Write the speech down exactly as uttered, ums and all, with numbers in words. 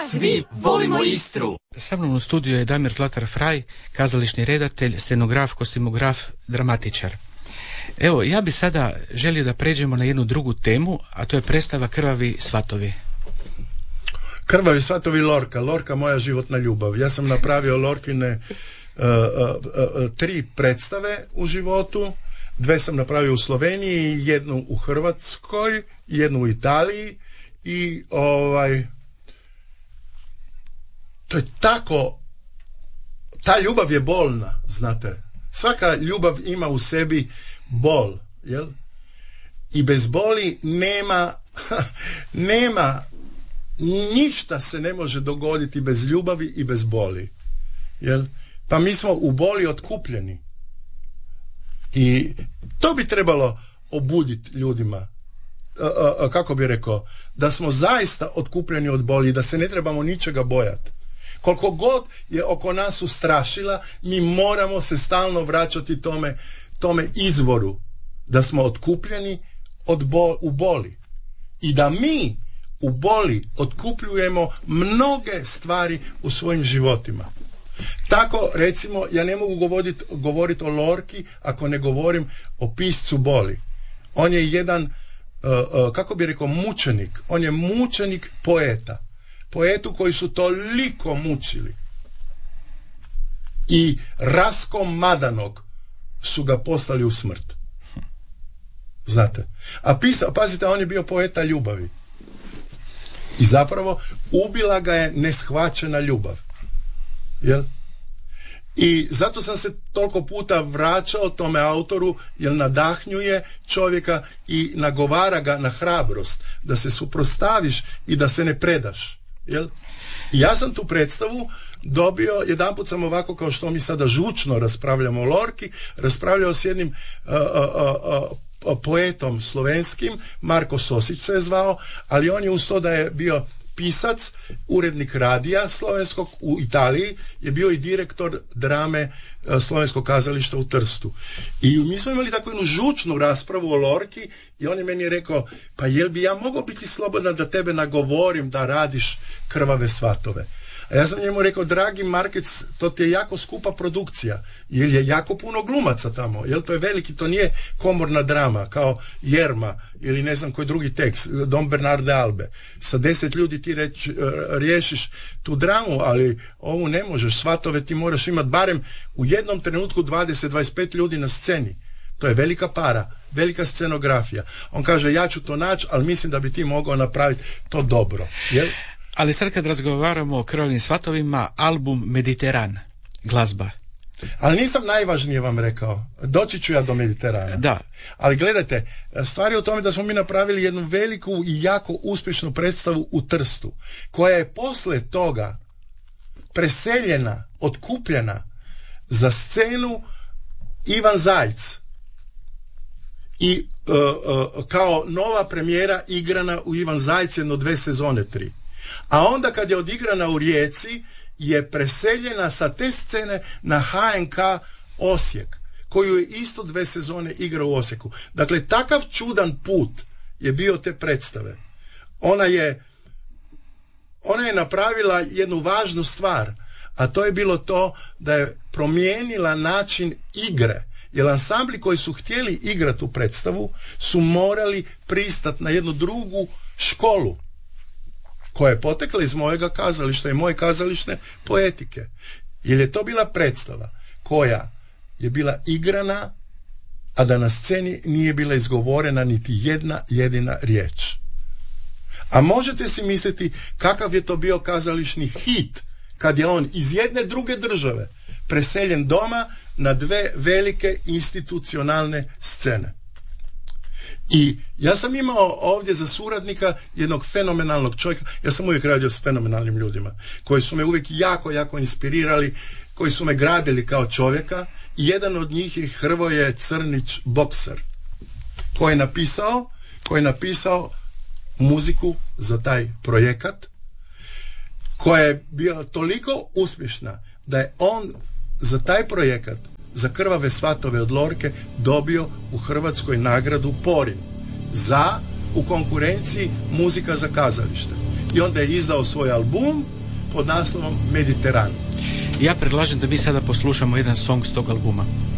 Svi volimo Istru. Sa mnom u studiju je Damir Zlatar Fraj, kazališni redatelj, scenograf, kostimograf, dramatičar. Evo, ja bi sada želio da pređemo na jednu drugu temu, a to je predstava Krvavi svatovi. Krvavi svatovi Lorka, Lorka moja životna ljubav. Ja sam napravio Lorkine uh, uh, uh, tri predstave u životu. Dve sam napravio u Sloveniji, jednu u Hrvatskoj, jednu u Italiji i ovaj to je tako, ta ljubav je bolna, znate. Svaka ljubav ima u sebi bol, jel? I bez boli nema nema ništa se ne može dogoditi bez ljubavi i bez boli, jel? Pa mi smo u boli otkupljeni i to bi trebalo obuditi ljudima, a, a, a, kako bi rekao, da smo zaista otkupljeni od boli, da se ne trebamo ničega bojati. Koliko god je oko nas ustrašila, mi moramo se stalno vraćati tome, tome izvoru, da smo otkupljeni od bol, u boli i da mi u boli otkupljujemo mnoge stvari u svojim životima. Tako, recimo, ja ne mogu govoriti govorit o Lorki ako ne govorim o piscu boli. On je jedan, uh, uh, kako bi rekao, mučenik. On je mučenik poeta. Poetu koji su toliko mučili i raskomadanog su ga poslali u smrt. Znate? A pisao, pazite, on je bio poeta ljubavi. I zapravo ubila ga je neshvaćena ljubav. Jel? I zato sam se toliko puta vraćao tome autoru, jer nadahnjuje čovjeka i nagovara ga na hrabrost, da se suprotstaviš i da se ne predaš. Jel? I ja sam tu predstavu dobio, jedanput sam ovako, kao što mi sada žučno raspravljamo o Lorki, raspravljao s jednim uh, uh, uh, poetom slovenskim, Marko Sosić se je zvao, ali on je uz to da je bio pisac, urednik radija slovenskog u Italiji, je bio i direktor drame uh, slovenskog kazališta u Trstu. I mi smo imali tako jednu žučnu raspravu o Lorki i on je meni rekao, pa jel bi ja mogao biti slobodan da tebe nagovorim da radiš Krvave svatove? A ja sam njemu rekao, dragi Markec, to ti je jako skupa produkcija, jer je jako puno glumaca tamo, jel to je veliki, to nije komorna drama, kao Jerma, ili ne znam koji drugi tekst, Don Bernarde Albe. Sa deset ljudi ti reč, riješiš tu dramu, ali ovu ne možeš, svatove ti moraš imati barem u jednom trenutku dvadeset do dvadeset pet ljudi na sceni. To je velika para, velika scenografija. On kaže, ja ću to naći, ali mislim da bi ti mogao napraviti to dobro, jel? Ali sad kad razgovaramo o Krvavim svatovima, album Mediteran, glazba. Ali nisam najvažnije vam rekao. Doći ću ja do Mediterana. Da. Ali gledajte, stvar je u tome da smo mi napravili jednu veliku i jako uspješnu predstavu u Trstu, koja je posle toga preseljena, otkupljena za scenu Ivan Zajc. I uh, uh, kao nova premijera igrana u Ivan Zajc jedno dve sezone, tri. A onda kad je odigrana u Rijeci, je preseljena sa te scene na H N K Osijek, koju je isto dve sezone igrao u Osijeku. Dakle, takav čudan put je bio te predstave. Ona je, ona je napravila jednu važnu stvar, a to je bilo to da je promijenila način igre. Jer ansambli koji su htjeli igrati u predstavu su morali pristati na jednu drugu školu, koja je potekla iz mojega kazališta i moje kazališne poetike. Jer je to bila predstava koja je bila igrana, a da na sceni nije bila izgovorena niti jedna jedina riječ. A možete si misliti kakav je to bio kazališni hit kad je on iz jedne druge države preseljen doma na dve velike institucionalne scene. I ja sam imao ovdje za suradnika jednog fenomenalnog čovjeka. Ja sam uvijek radio s fenomenalnim ljudima koji su me uvijek jako, jako inspirirali, koji su me gradili kao čovjeka. I jedan od njih je Hrvoje Crnić Bokser, koji je napisao, koji je napisao muziku za taj projekat, koja je bila toliko uspješna da je on za taj projekat, za Krvave svatove od Lorke, dobio u Hrvatskoj nagradu Porin za, u konkurenciji muzika za kazalište. i onda je izdao svoj album pod naslovom Mediteran. Ja predlažem da mi sada poslušamo jedan song s tog albuma.